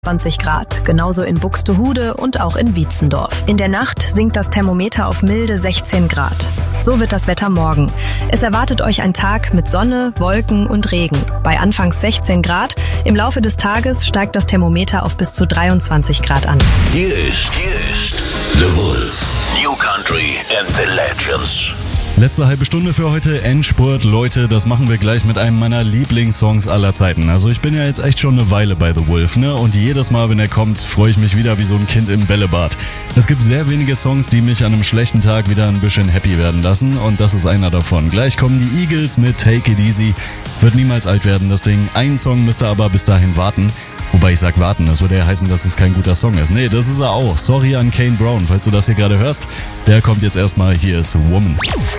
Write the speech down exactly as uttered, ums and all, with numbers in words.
zwanzig Grad, genauso in Buxtehude und auch in Wietzendorf. In der Nacht sinkt das Thermometer auf milde sechzehn Grad. So wird das Wetter morgen. Es erwartet euch ein Tag mit Sonne, Wolken und Regen. Bei anfangs sechzehn Grad, im Laufe des Tages steigt das Thermometer auf bis zu dreiundzwanzig Grad an. Hier ist, hier ist The Wolf. New Country and the Legends. Letzte halbe Stunde für heute, Endspurt. Leute, das machen wir gleich mit einem meiner Lieblingssongs aller Zeiten. Also ich bin ja jetzt echt schon eine Weile bei The Wolf, ne? Und jedes Mal, wenn er kommt, freue ich mich wieder wie so ein Kind im Bällebad. Es gibt sehr wenige Songs, die mich an einem schlechten Tag wieder ein bisschen happy werden lassen. Und das ist einer davon. Gleich kommen die Eagles mit Take It Easy. Wird niemals alt werden, das Ding. Ein Song müsst ihr aber bis dahin warten. Wobei ich sag warten, das würde ja heißen, dass es kein guter Song ist. Nee, das ist er auch. Sorry an Kane Brown, falls du das hier gerade hörst. Der kommt jetzt erstmal. Hier ist Woman.